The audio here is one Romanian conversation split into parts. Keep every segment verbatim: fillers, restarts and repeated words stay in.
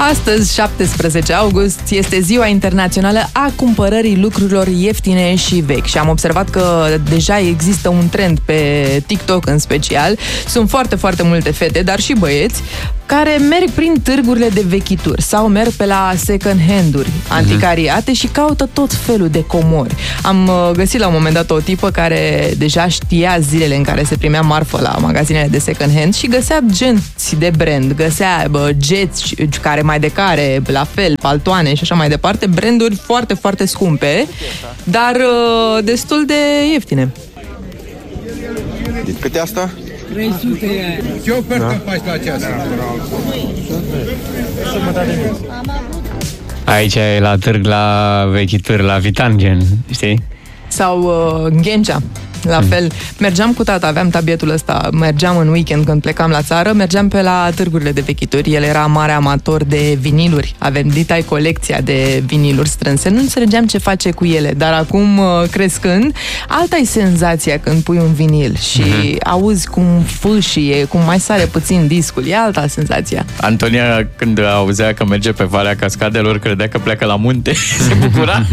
Astăzi, șaptesprezece august, este ziua internațională a cumpărării lucrurilor ieftine și vechi și am observat că deja există un trend pe TikTok în special. Sunt foarte, foarte multe fete, dar și băieți, care merg prin târgurile de vechituri sau merg pe la second hand-uri anticariate și caută tot felul de comori. Am găsit la un moment dat o tipă care deja știa zilele în care se primea marfă la magazinele de second hand și găsea genți de brand, găsea bă, geți care mai de care, la fel, paltoane și așa mai departe, branduri foarte, foarte scumpe, dar uh, destul de ieftine. Cât e asta? trei sute. Ce ofertă faci la aceasta? Aici e la târg, la vechituri, la Vitangen, știi? Sau uh, Ghencea. La fel, mergeam cu tata, aveam tabietul ăsta, mergeam în weekend când plecam la țară, mergeam pe la târgurile de vechituri, el era mare amator de viniluri, avem ditai colecția de viniluri strânse, nu înțelegeam ce face cu ele, dar acum crescând, alta e senzația când pui un vinil și mm-hmm. auzi cum fâșie, cum mai sare puțin discul, e alta senzația. Antonia, când auzea că merge pe Valea Cascadelor, credea că pleacă la munte, se bucura.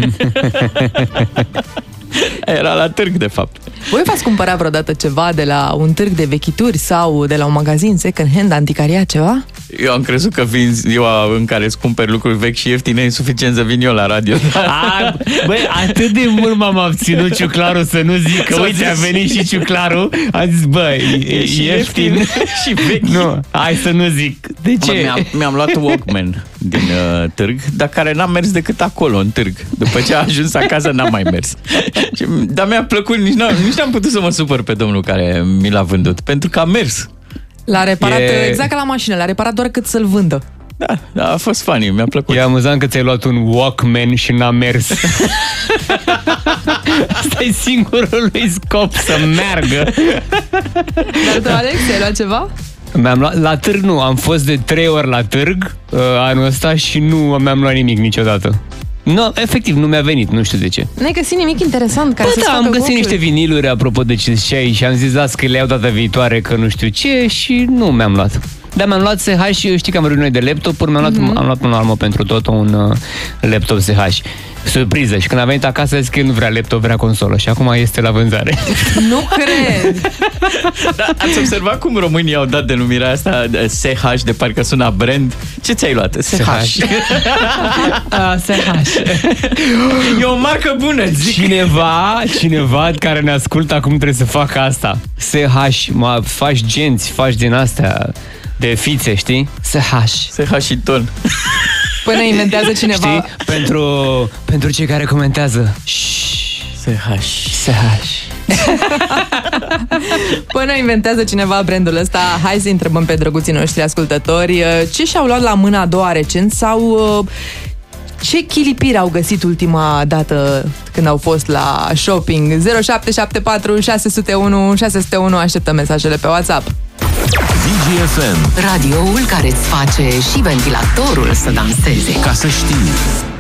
Era la târg, de fapt. Voi v-ați cumpărat vreodată ceva de la un târg de vechituri sau de la un magazin second hand, anticariat, ceva? Eu am crezut că vin ziua în care îți cumperi lucruri vechi și ieftine, e suficient să vin eu la radio. A, băi, atât de mult m-am abținut Ciuclaru să nu zic că, uite, a venit și Ciuclaru, a zis, băi, e, e ieftin și vechi. Nu, hai să nu zic. De ce? Mă, mi-am, mi-am luat un Walkman din uh, târg, dar care n-a mers decât acolo, în târg. După ce a ajuns acasă, n-a mai mers. Dar mi-a plăcut, nici n-am, nici n-am putut să mă supăr pe domnul care mi l-a vândut, pentru că a mers. L-a reparat E... exact ca la mașină, l-a reparat doar cât să-l vândă. Da, da, a fost funny, mi-a plăcut. E amuzant că ți-ai luat un Walkman și n-a mers. Asta e singurul lui scop, să meargă. Dar tu, Alex, ai luat ceva? Mi-am luat, la târg nu, am fost de trei ori la târg uh, anul ăsta și nu mi-am luat nimic niciodată. Nu, efectiv, nu mi-a venit, nu știu de ce. N-ai găsit nimic interesant care Bă, să-ți da, facă am găsit ochiul? niște viniluri, apropo de ce ziceai, și am zis, las că le iau data viitoare, că nu știu ce, și nu mi-am luat. Dar mi-am luat S H, și știi că am vorbit noi de laptopuri, mi-am luat, mm-hmm. am luat până la urmă pentru tot un uh, laptop S H. Surpriză. Și când a venit acasă, a zis că el nu vrea laptop, vrea consolă. Și acum este la vânzare. Nu cred! Da, ați observat cum românii au dat denumirea asta de S H, de parcă suna brand? Ce ți-ai luat? S H. S H. E o marcă bună, zic. Cineva, cineva care ne ascultă acum trebuie să facă asta. S H, mă, faci genți, faci din astea de fițe, știi? S H. S H și ton. Până inventează cineva... Știi? Pentru, pentru cei care comentează. S H. S H. Până inventează cineva brandul ăsta, hai să întrebăm pe drăguții noștri ascultători ce și-au luat la mâna a doua recent sau ce chilipiri au găsit ultima dată când au fost la shopping. Zero șapte șapte patru șase zero unu șase zero unu, așteptăm mesajele pe WhatsApp. D J F M, radioul care îți face și ventilatorul să danseze. ca să știi.